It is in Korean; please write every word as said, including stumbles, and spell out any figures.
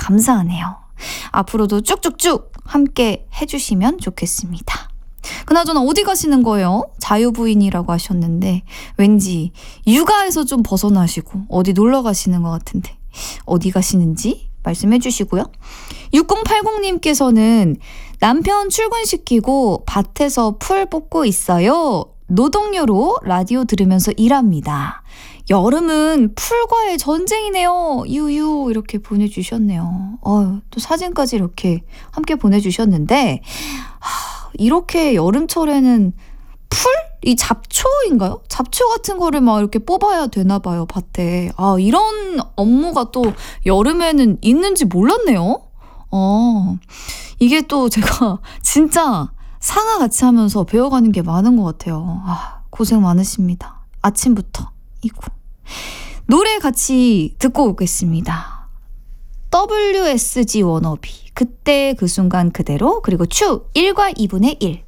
감사하네요. 앞으로도 쭉쭉쭉 함께 해주시면 좋겠습니다. 그나저나 어디 가시는 거예요? 자유부인이라고 하셨는데 왠지 육아에서 좀 벗어나시고 어디 놀러 가시는 것 같은데 어디 가시는지 말씀해 주시고요. 육공팔공님께서는 남편 출근시키고 밭에서 풀 뽑고 있어요. 노동요로 라디오 들으면서 일합니다. 여름은 풀과의 전쟁이네요. 유유 이렇게 보내주셨네요. 어휴, 또 사진까지 이렇게 함께 보내주셨는데 하, 이렇게 여름철에는 풀? 이 잡초인가요? 잡초 같은 거를 막 이렇게 뽑아야 되나 봐요, 밭에. 아, 이런 업무가 또 여름에는 있는지 몰랐네요. 어, 이게 또 제가 진짜 상하 같이 하면서 배워가는 게 많은 것 같아요. 아, 고생 많으십니다. 아침부터. 이고. 노래 같이 듣고 오겠습니다. 더블유에스지 워너비, 그때 그 순간 그대로, 그리고 추 일과 이분의 일.